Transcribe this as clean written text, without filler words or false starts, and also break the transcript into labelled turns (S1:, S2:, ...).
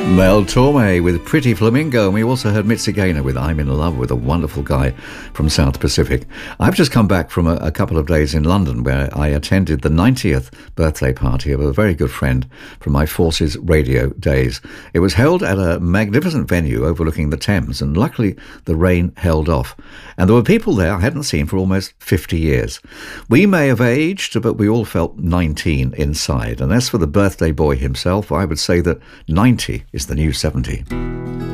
S1: Mel Torme with Pretty Flamingo, and we also heard Mitzi Gaynor with I'm in Love with a Wonderful Guy from South Pacific. I've just come back from a couple of days in London where I attended the 90th birthday party of a very good friend from my Forces radio days. It was held at a magnificent venue overlooking the Thames, and luckily the rain held off. And there were people there I hadn't seen for almost 50 years. We may have aged, but we all felt 19 inside. And as for the birthday boy himself, I would say that 90 is the new 70.